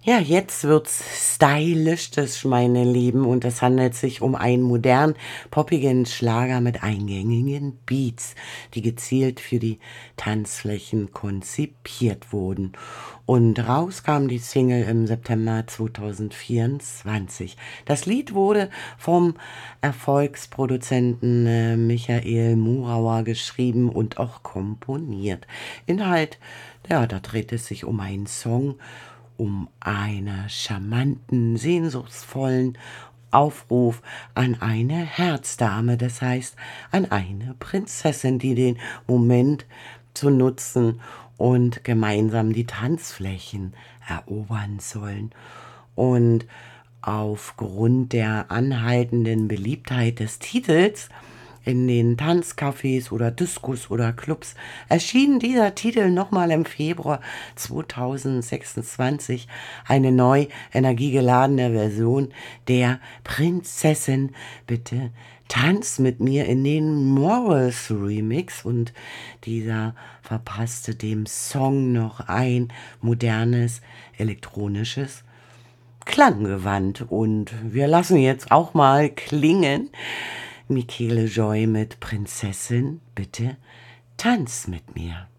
Ja, jetzt wird's stylisch, meine Lieben, und es handelt sich um einen modern poppigen Schlager mit eingängigen Beats, die gezielt für die Tanzflächen konzipiert wurden. Und raus kam die Single im September 2024. Das Lied wurde vom Erfolgsproduzenten Michael Murauer geschrieben und auch komponiert. Inhalt, ja, da dreht es sich um einen Song, um einen charmanten, sehnsuchtsvollen Aufruf an eine Herzdame, das heißt an eine Prinzessin, die den Moment zu nutzen und gemeinsam die Tanzflächen erobern sollen. Und aufgrund der anhaltenden Beliebtheit des Titels in den Tanzcafés oder Diskos oder Clubs erschien dieser Titel nochmal im Februar 2026, eine neu energiegeladene Version der Prinzessin. Bitte tanz mit mir in den Morals Remix, und dieser verpasste dem Song noch ein modernes elektronisches Klanggewand. Und wir lassen jetzt auch mal klingen. Michele Joy mit Prinzessin, bitte tanz mit mir.